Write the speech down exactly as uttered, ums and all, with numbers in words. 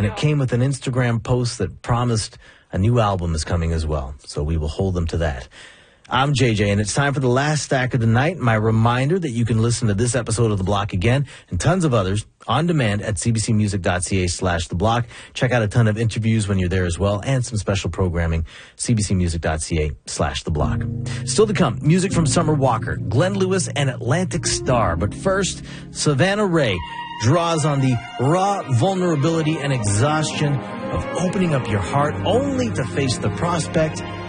and it came with an Instagram post that promised a new album is coming as well. So we will hold them to that. I'm J J, and it's time for the last stack of the night. My reminder that you can listen to this episode of The Block again and tons of others on demand at cbcmusic.ca slash The Block. Check out a ton of interviews when you're there as well, and some special programming, cbcmusic.ca slash The Block. Still to come, music from Summer Walker, Glenn Lewis, and Atlantic Starr. But first, Savannah Ray draws on the raw vulnerability and exhaustion of opening up your heart only to face the prospect